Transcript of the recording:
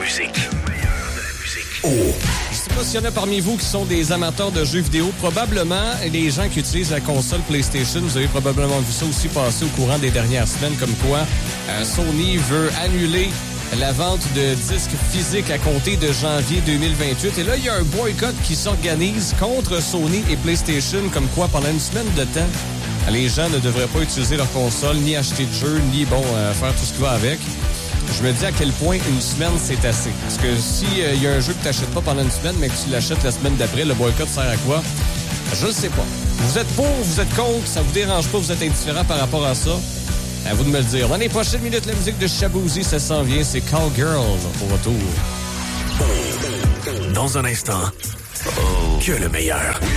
musique. Je sais pas s'il y en a parmi vous qui sont des amateurs de jeux vidéo. Probablement, les gens qui utilisent la console PlayStation, vous avez probablement vu ça aussi passer au courant des dernières semaines, comme quoi Sony veut annuler la vente de disques physiques à compter de janvier 2028. Et là, il y a un boycott qui s'organise contre Sony et PlayStation, comme quoi pendant une semaine de temps, les gens ne devraient pas utiliser leur console, ni acheter de jeux, ni faire tout ce qui va avec. Je me dis à quel point une semaine, c'est assez. Parce que s'il y a un jeu que tu n'achètes pas pendant une semaine, mais que tu l'achètes la semaine d'après, le boycott sert à quoi? Je ne sais pas. Vous êtes pour, vous êtes contre, ça vous dérange pas, vous êtes indifférent par rapport à ça? À vous de me le dire. Dans les prochaines minutes, la musique de Shaboozey, ça s'en vient. C'est Cowgirl au retour. Dans un instant, que le meilleur.